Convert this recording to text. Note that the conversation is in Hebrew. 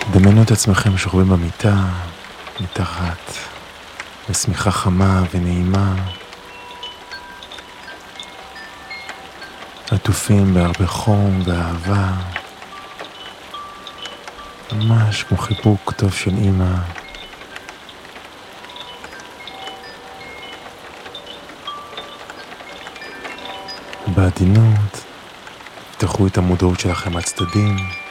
דמיינו את עצמכם שוכבים במיטה, מתחת לשמיכה חמה ונעימה, עטופים בהרבה חום ואהבה, ממש כמו חיבוק טוב של אמא. בעדינות, תפתחו את המודעות שלכם לצדדים,